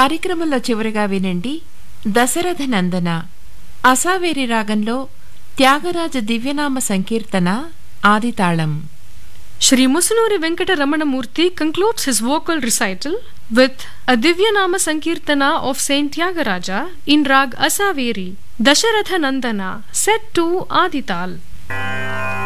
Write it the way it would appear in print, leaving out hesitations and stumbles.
కార్యక్రమంలో చివరిగా వినండి దశరథ నందన అసావేరి రాగంలో త్యాగరాజ దివ్యనామ సంకీర్తన ఆదితాళం. Shri Musunuri Venkata Ramanamurthy concludes his vocal recital with a Divyanama Sankirtana of Saint Tyagaraja in Rag Asaveri, Dasharatha Nandana, set to Adital.